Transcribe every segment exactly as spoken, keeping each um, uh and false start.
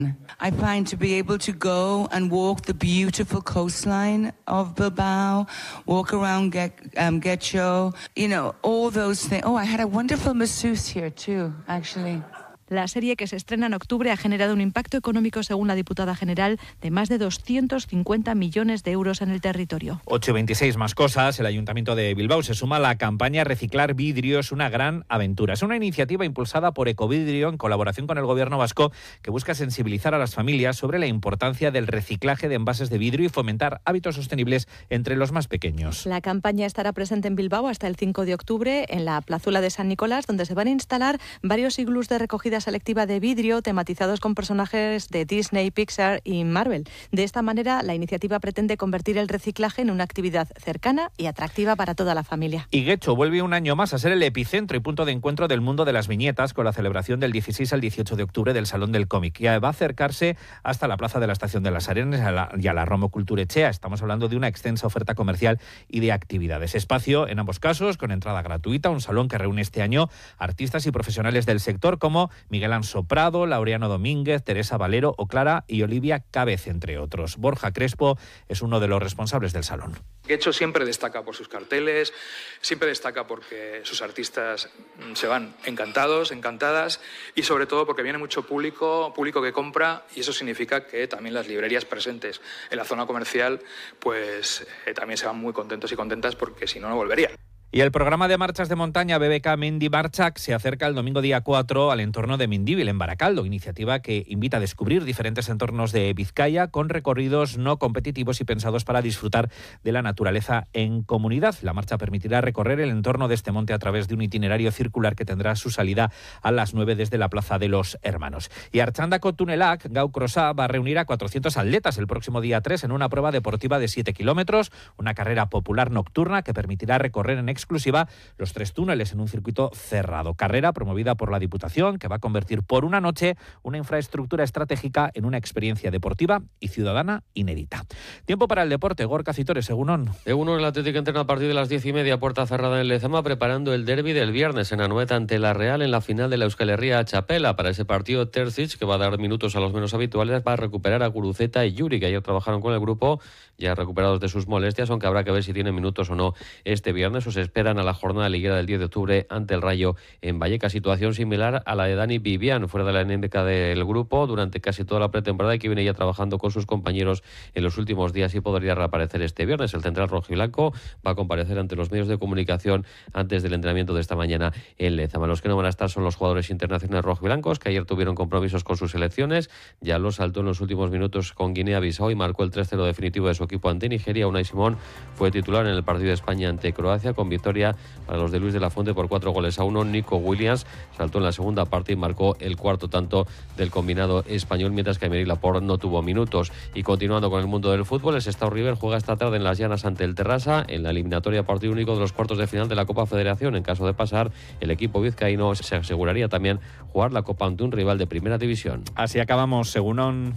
I find to be able to go and walk the beautiful coastline of Bilbao, walk around Get, um, Getxo, you know, all those things. Oh, I had a wonderful masseuse here too, actually. La serie, que se estrena en octubre, ha generado un impacto económico, según la diputada general, de más de doscientos cincuenta millones de euros en el territorio. ocho y veintiséis, más cosas. El Ayuntamiento de Bilbao se suma a la campaña Reciclar Vidrio es una gran aventura. Es una iniciativa impulsada por Ecovidrio en colaboración con el Gobierno vasco, que busca sensibilizar a las familias sobre la importancia del reciclaje de envases de vidrio y fomentar hábitos sostenibles entre los más pequeños. La campaña estará presente en Bilbao hasta el cinco de octubre en la plazuela de San Nicolás, donde se van a instalar varios iglús de recogida selectiva de vidrio tematizados con personajes de Disney, Pixar y Marvel. De esta manera, la iniciativa pretende convertir el reciclaje en una actividad cercana y atractiva para toda la familia. Y Getxo vuelve un año más a ser el epicentro y punto de encuentro del mundo de las viñetas, con la celebración del dieciséis al dieciocho de octubre del Salón del Cómic, que va a acercarse hasta la Plaza de la Estación de las Arenas y a la, y a la Romo Culturechea. Estamos hablando de una extensa oferta comercial y de actividades. Espacio, en ambos casos, con entrada gratuita, un salón que reúne este año artistas y profesionales del sector como Miguel Anso Prado, Laureano Domínguez, Teresa Valero o Clara y Olivia Cabez, entre otros. Borja Crespo es uno de los responsables del salón. Getxo siempre destaca por sus carteles, siempre destaca porque sus artistas se van encantados, encantadas, y sobre todo porque viene mucho público, público que compra, y eso significa que también las librerías presentes en la zona comercial pues eh, también se van muy contentos y contentas, porque si no, no volverían. Y el programa de marchas de montaña B B K Mendi Marchak se acerca el domingo día cuatro al entorno de Mendíbil, en Baracaldo, iniciativa que invita a descubrir diferentes entornos de Vizcaya con recorridos no competitivos y pensados para disfrutar de la naturaleza en comunidad. La marcha permitirá recorrer el entorno de este monte a través de un itinerario circular que tendrá su salida a las nueve desde la Plaza de los Hermanos. Y Archandako Tunelak, Gau Crossá, va a reunir a cuatrocientos atletas el próximo día tres en una prueba deportiva de siete kilómetros, una carrera popular nocturna que permitirá recorrer en exclusiva los tres túneles en un circuito cerrado. Carrera promovida por la Diputación, que va a convertir por una noche una infraestructura estratégica en una experiencia deportiva y ciudadana inédita. Tiempo para el deporte. Gorka Citores, Egunon. Egunon, el Atlético entrena a partir de las diez y media, puerta cerrada en Lezama, preparando el derbi del viernes en Anoeta ante la Real en la final de la Euskal Herria Txapela. Para ese partido, Terzic, que va a dar minutos a los menos habituales, va a recuperar a Guruceta y Yuri, que ayer trabajaron con el grupo, ya recuperados de sus molestias, aunque habrá que ver si tienen minutos o no este viernes, o se esperan a la jornada liguera del diez de octubre ante el Rayo en Vallecas. Situación similar a la de Dani Vivian, fuera de la anémica del grupo durante casi toda la pretemporada, y que viene ya trabajando con sus compañeros en los últimos días y podría reaparecer este viernes. El central rojiblanco va a comparecer ante los medios de comunicación antes del entrenamiento de esta mañana en Lezama. Los que no van a estar son los jugadores internacionales rojiblancos, que ayer tuvieron compromisos con sus selecciones. Ya lo saltó en los últimos minutos con Guinea-Bissau y marcó el tres cero definitivo de su equipo ante Nigeria. Unai Simón fue titular en el partido de España ante Croacia, con victoria para los de Luis de la Fuente por cuatro goles a uno. Nico Williams saltó en la segunda parte y marcó el cuarto tanto del combinado español, mientras que Aymeric Laporte no tuvo minutos. Y continuando con el mundo del fútbol, el Sestao River juega esta tarde en Las Llanas ante el Terrassa en la eliminatoria partido único de los cuartos de final de la Copa Federación. En caso de pasar, el equipo vizcaíno se aseguraría también jugar la Copa ante un rival de primera división. Así acabamos, Egunon.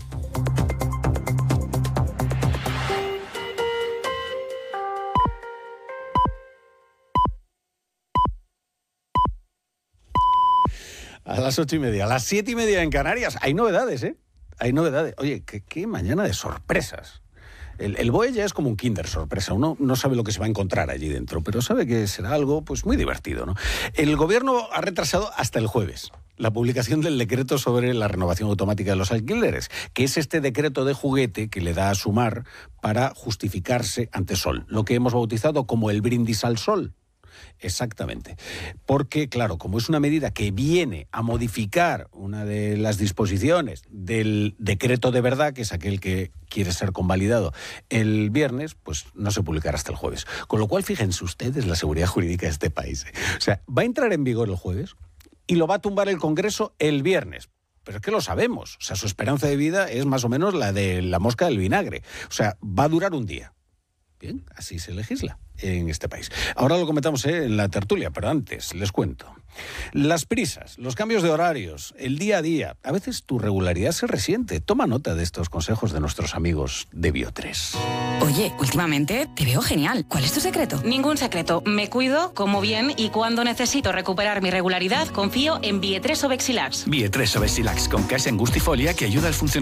A las ocho y media, a las siete y media en Canarias. Hay novedades, ¿eh? Hay novedades. Oye, qué, qué mañana de sorpresas. El, el B O E ya es como un kinder sorpresa. Uno no sabe lo que se va a encontrar allí dentro, pero sabe que será algo pues muy divertido, ¿no? El Gobierno ha retrasado hasta el jueves la publicación del decreto sobre la renovación automática de los alquileres, que es este decreto de juguete que le da a Sumar para justificarse ante Sol, lo que hemos bautizado como el brindis al sol. Exactamente. Porque, claro, como es una medida que viene a modificar una de las disposiciones del decreto de verdad, que es aquel que quiere ser convalidado el viernes, pues no se publicará hasta el jueves. Con lo cual, fíjense ustedes la seguridad jurídica de este país. O sea, va a entrar en vigor el jueves y lo va a tumbar el Congreso el viernes. Pero es que lo sabemos. O sea, su esperanza de vida es más o menos la de la mosca del vinagre. O sea, va a durar un día. Bien, así se legisla en este país. Ahora lo comentamos ¿eh? en la tertulia, pero antes les cuento. Las prisas, los cambios de horarios, el día a día. A veces tu regularidad se resiente. Toma nota de estos consejos de nuestros amigos de Biotres. Oye, últimamente te veo genial. ¿Cuál es tu secreto? Ningún secreto. Me cuido, como bien, y cuando necesito recuperar mi regularidad, confío en Bietres o Bexilax. Bietres o Bexilax con Caix Angustifolia, que ayuda al funcionamiento